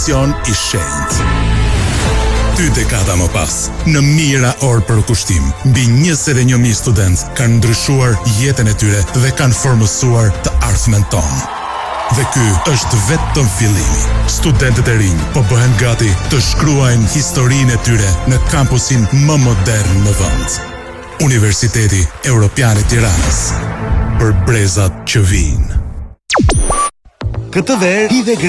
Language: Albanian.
I shenjtë. 2 dekada më pas, në mijëra orë për kushtim, mbi 21.000 studentë kanë ndryshuar jetën e tyre dhe kanë formësuar të ardhmen tonë. Dhe ky është vetëm fillimi. Studentët e rinj po bëhen gati të shkruajnë historinë e tyre në kampusin më modern në vend. Universiteti Evropian i Tiranës. Për brezat që vijnë. Këtë verë hidhe